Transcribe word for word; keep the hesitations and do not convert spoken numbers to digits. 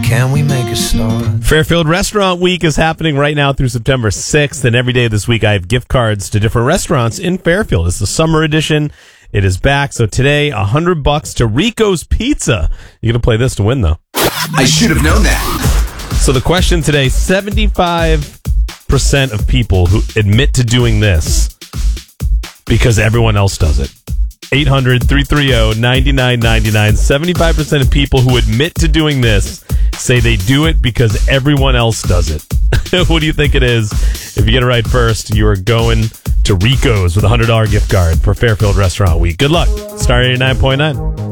can we make a start? Fairfield Restaurant Week is happening right now through September sixth, and every day this week I have gift cards to different restaurants in Fairfield. It's the summer edition. It is back. So today, a hundred bucks to Rico's Pizza. You're going to play this to win, though. I should have known that. So the question today, seventy-five percent of people who admit to doing this because everyone else does it. eight hundred, three three zero, nine nine nine nine. seventy-five percent of people who admit to doing this say they do it because everyone else does it. What do you think it is? If you get it right first, you are going to Rico's with a one hundred dollars gift card for Fairfield Restaurant Week. Good luck. Star eighty-nine point nine.